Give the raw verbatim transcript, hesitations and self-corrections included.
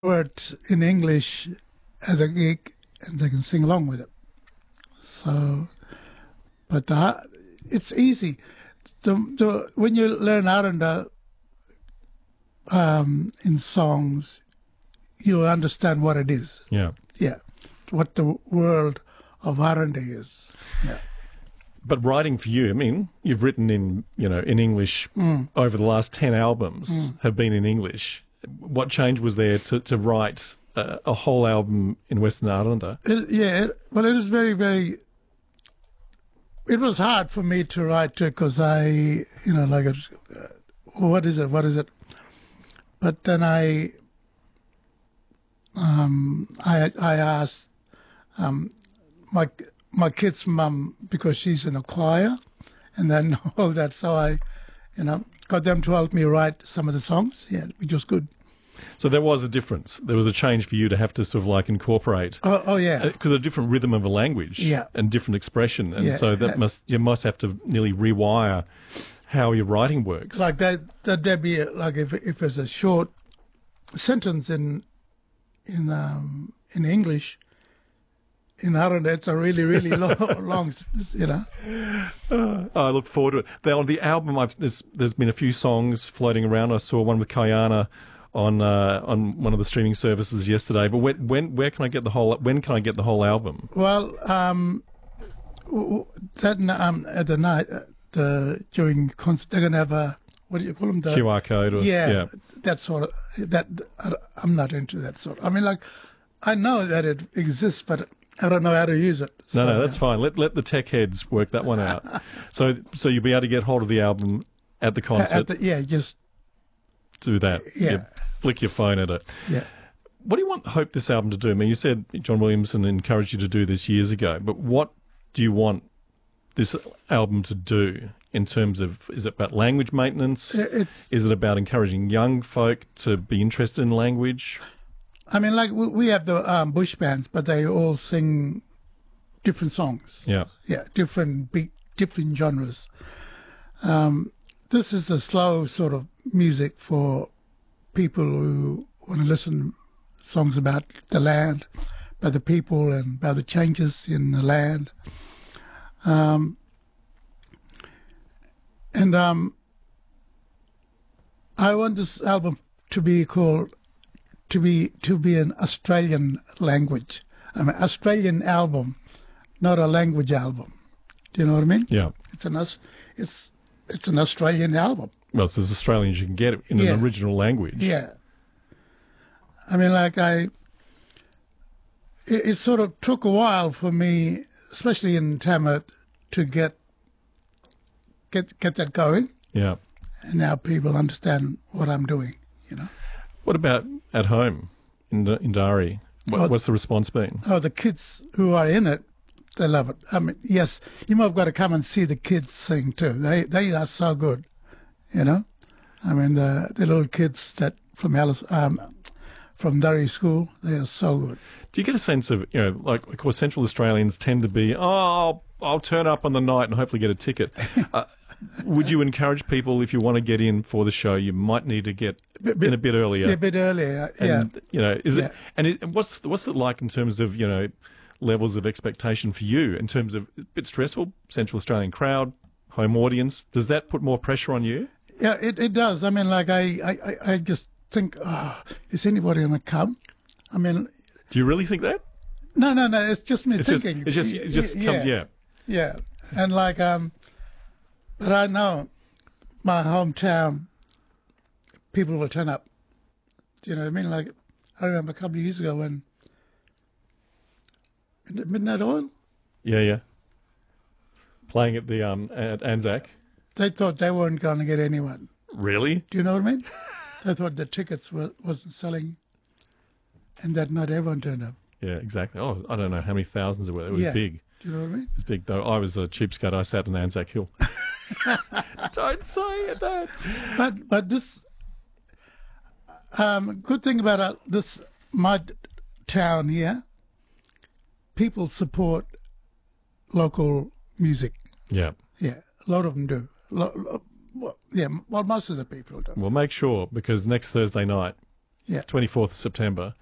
words in English as a gig, and they can sing along with it. So, but the, it's easy. The, the, when you learn Aranda um, in songs, you'll understand what it is. Yeah. Yeah. What the world of Aranda is. Yeah. But writing for you, I mean, you've written in, you know, in English Mm. over the last ten albums Mm. have been in English. What change was there to, to write a, a whole album in Western Aranda? It, yeah, it, well, it was very, very. It was hard for me to write to because I, you know, like, uh, what is it? What is it? But then I, um, I, I asked um, my my kid's mum because she's in a choir, and then all that. So I, you know, got them to help me write some of the songs. Yeah, which was good. So there was a difference. There was a change for you to have to sort of like incorporate. Oh, oh yeah. Because a different rhythm of a language. Yeah. And different expression. And Yeah. so that must, you must have to nearly rewire how your writing works. Like that, that there'd be a, like if if there's a short sentence in in um, in English, in Aranda it's a really really long, long, you know. Uh, I look forward to it. The, on the album, I've, there's there's been a few songs floating around. I saw one with Kayana on uh, on one of the streaming services yesterday. But when when where can I get the whole when can I get the whole album? Well, um, w- w- that n- um at the night uh, the during concert they're gonna have a what do you call them the Q R code. Or, yeah, yeah. that sort of that I, I'm not into that sort. I mean, like I know that it exists, but I don't know how to use it. No, So, no, that's yeah. fine. Let let the tech heads work that one out. so so you'll be able to get hold of the album at the concert. At the, yeah, just do that. Yeah. You flick your phone at it. yeah. What do you want Hope this album to do? I mean, you said John Williamson encouraged you to do this years ago, but what do you want this album to do in terms of, is it about language maintenance? It, it, Is it about encouraging young folk to be interested in language? I mean, like we, we have the um, bush bands, but they all sing different songs. Yeah. Yeah, different beat, different genres. Um, this is the slow sort of music for people who want to listen songs about the land, about the people, and about the changes in the land. Um, and um, I want this album to be called to be to be an Australian language. I mean, Australian album, not a language album. Do you know what I mean? Yeah. It's an Aus- it's it's an Australian album. Well, it's as Australian as you can get it in Yeah. an original language. Yeah. I mean, like I, it, it sort of took a while for me, especially in Tamil, to get get get that going, Yeah. and now people understand what I'm doing. You know. What about at home in in Dari? What, Oh, what's the response been? Oh, the kids who are in it, they love it. I mean, yes, you might have got to come and see the kids sing too. They they are so good, you know. I mean, the the little kids that from Alice, um, from Durry School, they are so good. Do you get a sense of, you know, like, of course, Central Australians tend to be, oh, I'll, I'll turn up on the night and hopefully get a ticket. Uh, would you encourage people, if you want to get in for the show, you might need to get Bit- bit- in a bit earlier? Yeah, a bit earlier. Yeah. And, you know, is Yeah. it, and it, what's what's it like in terms of, you know, levels of expectation for you in terms of a bit stressful, Central Australian crowd, home audience? Does that put more pressure on you? Yeah, it, it does. I mean, like, I, I, I- I just think, oh, is anybody going to come? I mean, Do you really think that? no, no, no, it's just me It's just, thinking. it's just, it just yeah, comes, yeah. yeah. And, like, um, but I know my hometown, people will turn up. Do you know what I mean? Like, I remember a couple of years ago when, in the Midnight Oil, Yeah, yeah. Playing at the um at Anzac. they thought they weren't going to get anyone. Really? Do you know what I mean? They thought the tickets were, wasn't selling, and that not everyone turned up. Yeah, exactly. Oh, I don't know how many thousands there were. It was Yeah. big. Do you know what I mean? It was big, though. I was a cheapskate. I sat in Anzac Hill. Don't say it, that. But but this um, good thing about uh, this my d- town here, people support local music. Yeah. Yeah, a lot of them do. Lo, lo, well, yeah, well, most of the people do. Well, make sure, because next Thursday night, Yeah. twenty-fourth of September.